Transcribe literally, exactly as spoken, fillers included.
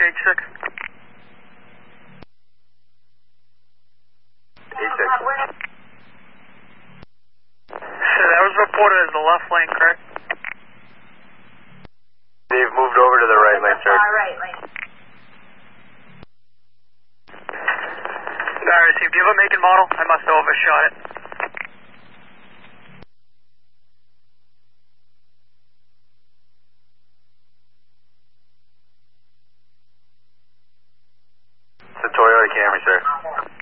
H six. H six. So that was reported as the left lane, correct? They've moved over to the right lane, sir. Right lane. Alright, Steve, do you have a make and model? I must have overshot it. It's a Toyota Camry, sir.